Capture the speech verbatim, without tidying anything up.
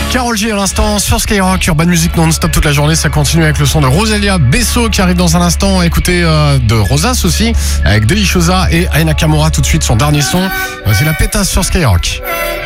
Karol G à l'instant sur Skyrock, Urban Music non-stop toute la journée. Ça continue avec le son de Rosalia Besso qui arrive dans un instant. Écoutez euh, de Rosas aussi avec Deliciosa et Aya Nakamura tout de suite son dernier son. C'est la pétasse sur Skyrock.